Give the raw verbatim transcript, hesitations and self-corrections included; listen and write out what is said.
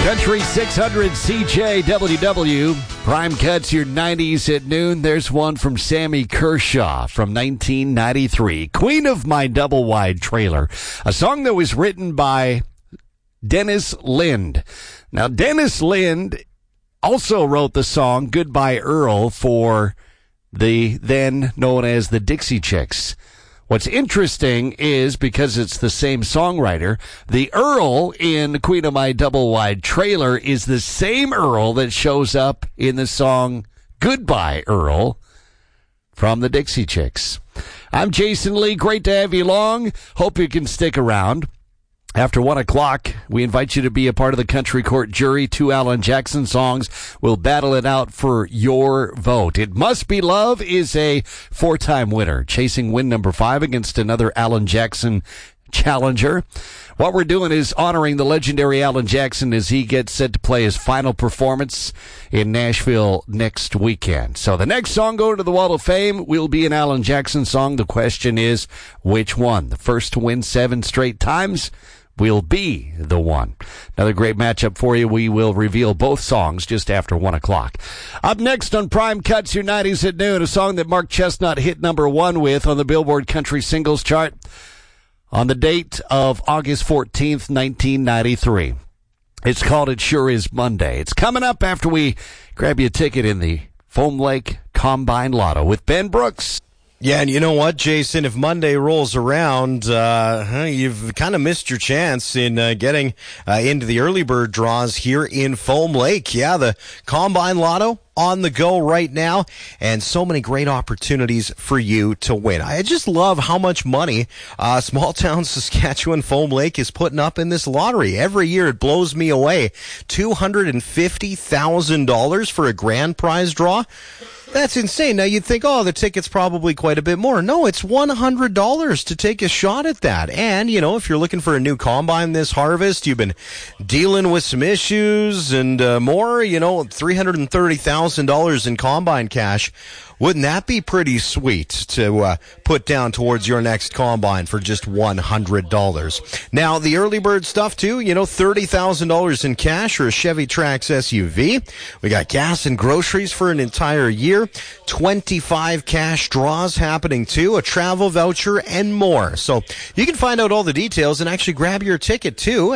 Country six hundred C J W W. Prime Cuts, your nineties at noon. There's one from Sammy Kershaw from nineteen ninety-three. Queen of My Double Wide Trailer. A song that was written by Dennis Lind. Now, Dennis Lind also wrote the song Goodbye Earl for the then known as the Dixie Chicks. What's interesting is, because it's the same songwriter, the Earl in Queen of My Double Wide Trailer is the same Earl that shows up in the song Goodbye Earl from the Dixie Chicks. I'm Jason Lee. Great to have you along. Hope you can stick around. After one o'clock, we invite you to be a part of the Country Court jury. Two Alan Jackson songs. We'll battle it out for your vote. It Must Be Love is a four-time winner, chasing win number five against another Alan Jackson challenger. What we're doing is honoring the legendary Alan Jackson as he gets set to play his final performance in Nashville next weekend. So the next song going to the Wall of Fame will be an Alan Jackson song. The question is, which one? The first to win seven straight times will be the one. Another great matchup for you. We will reveal both songs just after one o'clock. Up next on Prime Cuts, your nineties at noon, a song that Mark Chestnut hit number one with on the Billboard Country Singles Chart on the date of August fourteenth, nineteen ninety-three. It's called It Sure Is Monday. It's coming up after we grab you a ticket in the Foam Lake Combine Lotto with Ben Brooks. Yeah, and you know what, Jason? If Monday rolls around, uh, you've kind of missed your chance in uh, getting uh, into the early bird draws here in Foam Lake. Yeah, the Combine Lotto on the go right now, and so many great opportunities for you to win. I just love how much money uh, small town Saskatchewan Foam Lake is putting up in this lottery. Every year it blows me away. two hundred fifty thousand dollars for a grand prize draw. That's insane. Now, you'd think, oh, the ticket's probably quite a bit more. No, it's one hundred dollars to take a shot at that. And, you know, if you're looking for a new combine this harvest, you've been dealing with some issues and uh, more, you know, three hundred thirty thousand dollars in combine cash. Wouldn't that be pretty sweet to uh, put down towards your next combine for just one hundred dollars? Now, the early bird stuff, too, you know, thirty thousand dollars in cash or a Chevy Trax S U V. We got gas and groceries for an entire year. twenty-five cash draws happening, too, a travel voucher, and more. So you can find out all the details and actually grab your ticket, too,